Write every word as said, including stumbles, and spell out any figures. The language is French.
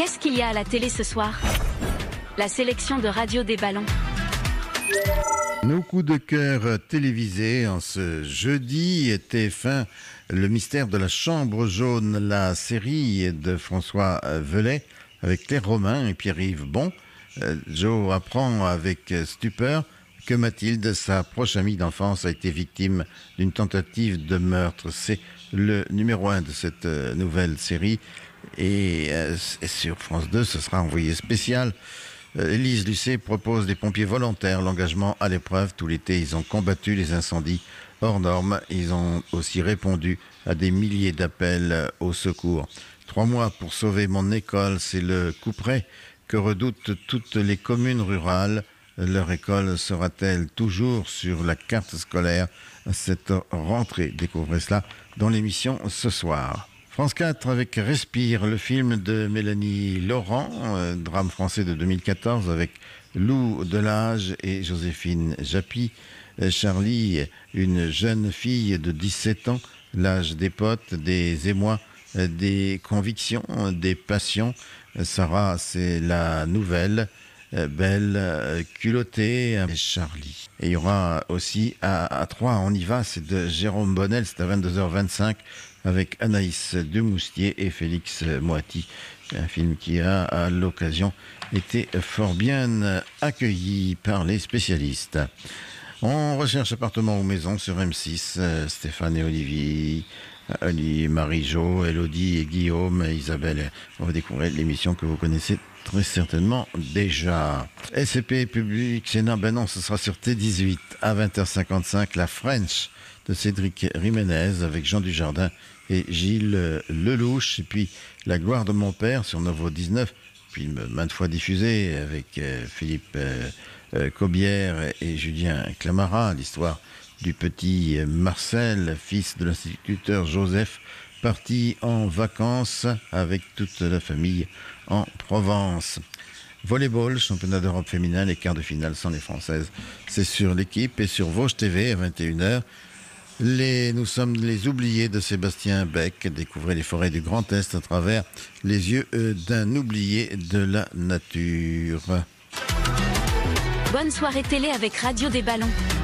Qu'est-ce qu'il y a à la télé ce soir? La sélection de Radio des Ballons. Nos coups de cœur télévisés en ce jeudi, T F un, Le mystère de la chambre jaune, la série de François Velay avec Claire Romain et Pierre-Yves Bon. Euh, Joe apprend avec stupeur que Mathilde, sa proche amie d'enfance, a été victime d'une tentative de meurtre. C'est le numéro un de cette euh, nouvelle série. Et, euh, et sur France deux, ce sera envoyé spécial. Euh, Élise Lucet propose des pompiers volontaires, l'engagement à l'épreuve. Tout l'été, ils ont combattu les incendies hors normes. Ils ont aussi répondu à des milliers d'appels au secours. Trois mois pour sauver mon école, c'est le couperet que redoutent toutes les communes rurales. Leur école sera-t-elle toujours sur la carte scolaire cette rentrée? Découvrez cela dans l'émission ce soir. France quatre avec Respire, le film de Mélanie Laurent, euh, drame français de deux mille quatorze avec Lou Delage et Joséphine Japy. Euh, Charlie, une jeune fille de dix-sept ans, l'âge des potes, des émois, euh, des convictions, des passions. Euh, Sarah, c'est la nouvelle. Euh, belle, euh, culottée, et Charlie. Et il y aura aussi à, à trois, on y va, c'est de Jérôme Bonnel, c'est à vingt-deux heures vingt-cinq avec Anaïs Demoustier et Félix Moati. C'est un film qui a, à l'occasion, été fort bien accueilli par les spécialistes. On recherche appartement ou maison sur M six, euh, Stéphane et Olivier, Ali, Marie-Jo, Elodie et Guillaume, et Isabelle. On va découvrir l'émission que vous connaissez très certainement déjà. S C P Public Sénat, ben non, ce sera sur T dix-huit à vingt heures cinquante-cinq, la French de Cédric Riménez avec Jean Dujardin et Gilles Lelouch. Et puis La gloire de mon père sur Novo dix-neuf, film maintes fois diffusé avec euh, Philippe euh, euh, Cobière et Julien Clamara, l'histoire du petit Marcel, fils de l'instituteur Joseph, parti en vacances avec toute la famille en Provence. Volleyball, championnat d'Europe féminin, les quarts de finale sans les Françaises. C'est sur l'Équipe et sur Vosges T V à vingt et une heures. Les, nous sommes les oubliés de Sébastien Beck. Découvrez les forêts du Grand Est à travers les yeux d'un oublié de la nature. Bonne soirée télé avec Radio des Ballons.